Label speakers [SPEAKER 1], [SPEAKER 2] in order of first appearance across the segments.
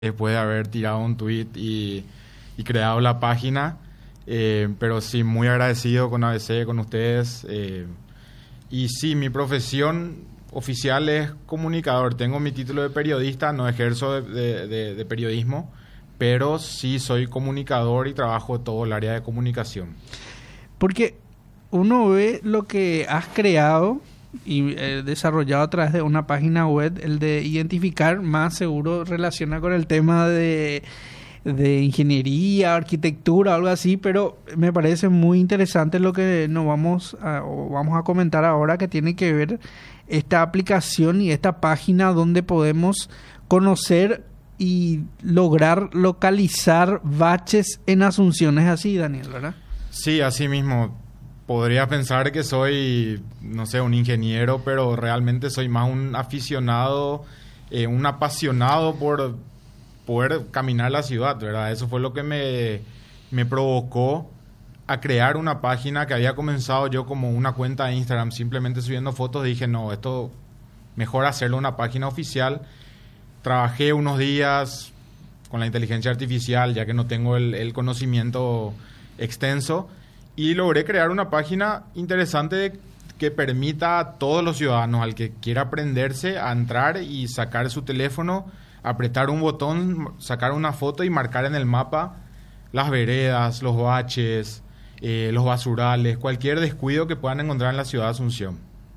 [SPEAKER 1] después de haber tirado un tweet y creado la página. Pero sí, muy agradecido con ABC, con ustedes. Y sí, mi profesión oficial es comunicador. Tengo mi título de periodista, no ejerzo de periodismo, pero sí soy comunicador y trabajo todo el área de comunicación.
[SPEAKER 2] Porque uno ve lo que has creado y desarrollado a través de una página web, el de identificar, más seguro relaciona con el tema de ingeniería, arquitectura, algo así, pero me parece muy interesante lo que vamos a comentar ahora, que tiene que ver esta aplicación y esta página donde podemos conocer y lograr localizar baches en Asunción. Es así, Daniel, ¿verdad?
[SPEAKER 1] Sí, así mismo. Podría pensar que soy, no sé, un ingeniero, pero realmente soy más un aficionado, un apasionado por poder caminar la ciudad, ¿verdad? Eso fue lo que me provocó a crear una página que había comenzado yo como una cuenta de Instagram, simplemente subiendo fotos. Dije, no, esto mejor hacerlo una página oficial. Trabajé unos días con la inteligencia artificial, ya que no tengo el conocimiento extenso, y logré crear una página interesante que permita a todos los ciudadanos, al que quiera aprenderse, a entrar y sacar su teléfono, apretar un botón, sacar una foto y marcar en el mapa las veredas, los baches, los basurales, cualquier descuido que puedan encontrar en la ciudad de Asunción.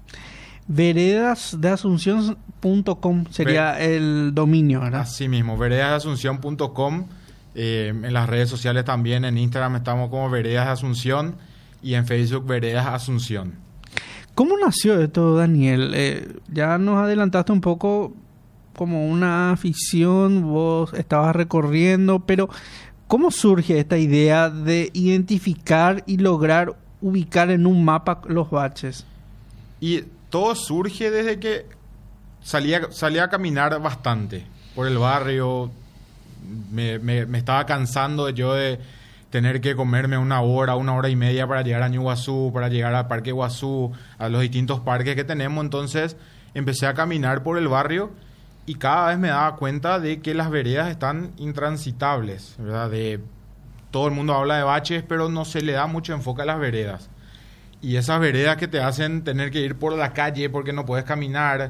[SPEAKER 2] Veredasdeasunción.com sería el dominio, ¿verdad?
[SPEAKER 1] Así mismo, veredasdeasunción.com. En las redes sociales también, en Instagram estamos como Veredas de Asunción y en Facebook Veredas Asunción.
[SPEAKER 2] ¿Cómo nació esto, Daniel? Ya nos adelantaste un poco como una afición, vos estabas recorriendo, pero ¿cómo surge esta idea de identificar y lograr ubicar en un mapa los baches?
[SPEAKER 1] Y todo surge desde que salía a caminar bastante por el barrio. Me estaba cansando yo de tener que comerme una hora y media para llegar a Ñuguazú, para llegar al Parque Iguazú, a los distintos parques que tenemos. Entonces empecé a caminar por el barrio y cada vez me daba cuenta de que las veredas están intransitables, ¿verdad? Todo el mundo habla de baches, pero no se le da mucho enfoque a las veredas. Y esas veredas que te hacen tener que ir por la calle porque no puedes caminar,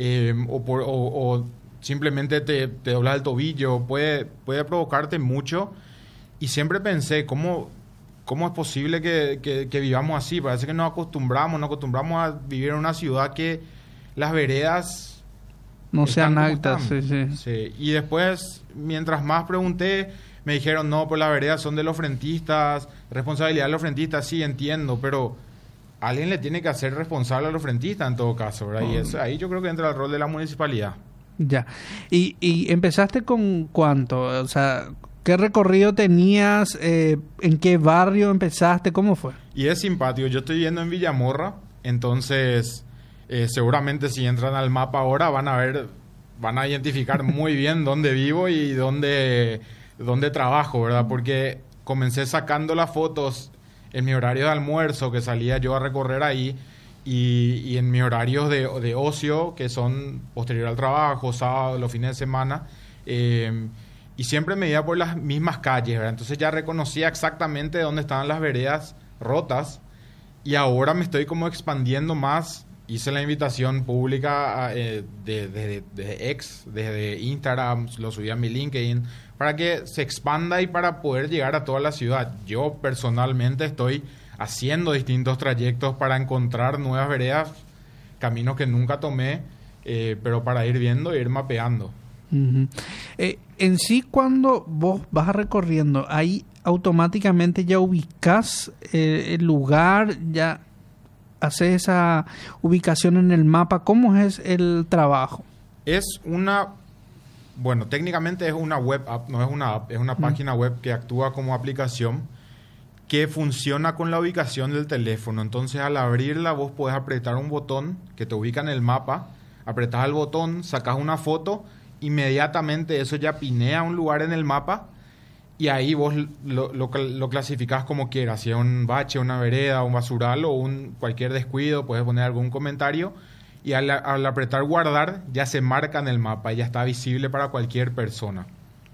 [SPEAKER 1] o simplemente te doblas el tobillo, puede provocarte mucho. Y siempre pensé, ¿cómo es posible que vivamos así? Parece que nos acostumbramos a vivir en una ciudad que las veredas
[SPEAKER 2] no sean altas.
[SPEAKER 1] Sí. Y después, mientras más pregunté, me dijeron, no, pues las veredas son de los frentistas, responsabilidad de los frentistas. Sí, entiendo, pero alguien le tiene que hacer responsable a los frentistas en todo caso, ¿verdad? Y eso, ahí yo creo que entra el rol de la municipalidad.
[SPEAKER 2] Ya. ¿Y empezaste con cuánto? O sea, ¿qué recorrido tenías? ¿En qué barrio empezaste? ¿Cómo fue?
[SPEAKER 1] Y es simpático. Yo estoy viviendo en Villamorra, entonces seguramente si entran al mapa ahora van a identificar muy bien dónde vivo y dónde trabajo, ¿verdad? Porque comencé sacando las fotos en mi horario de almuerzo, que salía yo a recorrer ahí, y en mis horarios de ocio, que son posterior al trabajo, sábado, los fines de semana, y siempre me iba por las mismas calles, ¿verdad? Entonces ya reconocía exactamente dónde estaban las veredas rotas, y ahora me estoy como expandiendo más. Hice la invitación pública desde Instagram, lo subí a mi LinkedIn, para que se expanda y para poder llegar a toda la ciudad. Yo personalmente estoy haciendo distintos trayectos para encontrar nuevas veredas, caminos que nunca tomé, pero para ir viendo e ir mapeando.
[SPEAKER 2] Uh-huh. En sí, cuando vos vas recorriendo, ahí automáticamente ya ubicás el lugar, ya haces esa ubicación en el mapa. ¿Cómo es el trabajo?
[SPEAKER 1] Bueno, técnicamente es una web app, no es una app, es una página web que actúa como aplicación que funciona con la ubicación del teléfono. Entonces, al abrirla, vos podés apretar un botón que te ubica en el mapa, apretás el botón, sacás una foto, inmediatamente eso ya pinea un lugar en el mapa y ahí vos lo clasificás como quieras, si es un bache, una vereda, un basural o cualquier descuido, puedes poner algún comentario y al apretar guardar ya se marca en el mapa y ya está visible para cualquier persona.